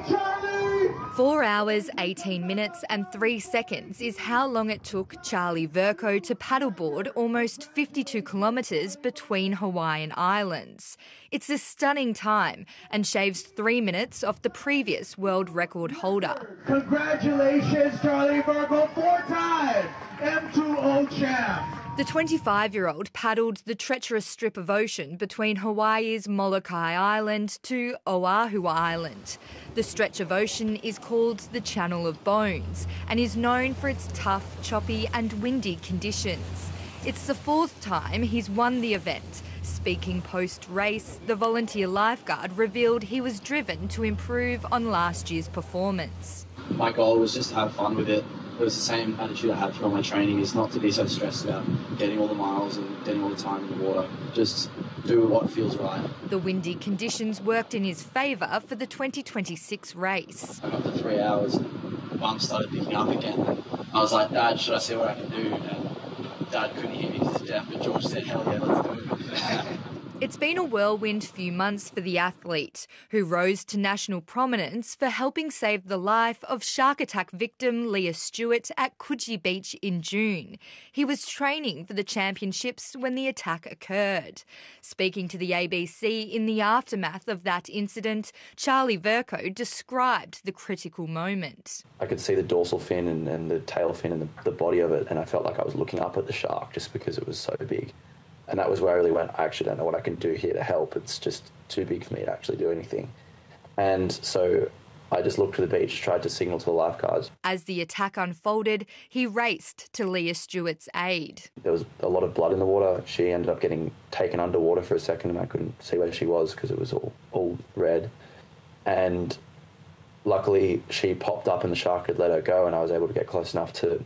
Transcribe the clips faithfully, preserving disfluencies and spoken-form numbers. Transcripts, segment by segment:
Charlie! Four hours, eighteen minutes and three seconds is how long it took Charlie Vercoe to paddleboard almost fifty-two kilometres between Hawaiian islands. It's a stunning time and shaves three minutes off the previous world record holder. Congratulations, Charlie Vercoe, four-time M two O champ. The twenty-five-year-old paddled the treacherous strip of ocean between Hawaii's Molokai Island to Oahu Island. The stretch of ocean is called the Channel of Bones and is known for its tough, choppy and windy conditions. It's the fourth time he's won the event. Speaking post-race, the volunteer lifeguard revealed he was driven to improve on last year's performance. My goal was just to have fun with it. It was the same attitude I had throughout my training, is not to be so stressed about getting all the miles and getting all the time in the water. Just do what feels right. The windy conditions worked in his favour for the twenty twenty-six race. I got to three hours and the bump started picking up again. And I was like, Dad, should I see what I can do? And Dad couldn't hear me to death, but George said, hell yeah, let's do it. It's been a whirlwind few months for the athlete, who rose to national prominence for helping save the life of shark attack victim Leah Stewart at Coogee Beach in June. He was training for the championships when the attack occurred. Speaking to the A B C in the aftermath of that incident, Charlie Vercoe described the critical moment. I could see the dorsal fin and, and the tail fin and the, the body of it, and I felt like I was looking up at the shark just because it was so big. And that was where I really went, I actually don't know what I can do here to help. It's just too big for me to actually do anything. And so I just looked to the beach, tried to signal to the lifeguards. As the attack unfolded, he raced to Leah Stewart's aid. There was a lot of blood in the water. She ended up getting taken underwater for a second and I couldn't see where she was because it was all, all red. And luckily she popped up and the shark had let her go and I was able to get close enough to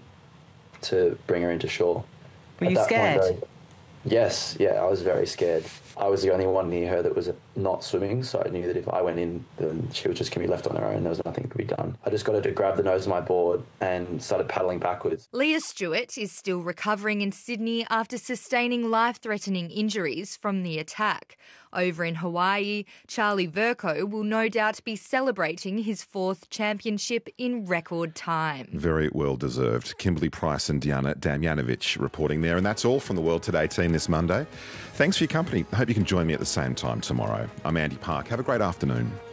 to bring her into shore. Were At you that scared? point, though, Yes, yeah, I was very scared. I was the only one near her that was not swimming, so I knew that if I went in, then she was just going to be left on her own. There was nothing to be done. I just got her to grab the nose of my board and started paddling backwards. Leah Stewart is still recovering in Sydney after sustaining life-threatening injuries from the attack. Over in Hawaii, Charlie Vercoe will no doubt be celebrating his fourth championship in record time. Very well deserved. Kimberly Price and Diana Damjanovic reporting there. And that's all from the World Today team this Monday. Thanks for your company. I hope you can join me at the same time tomorrow. I'm Andy Park. Have a great afternoon.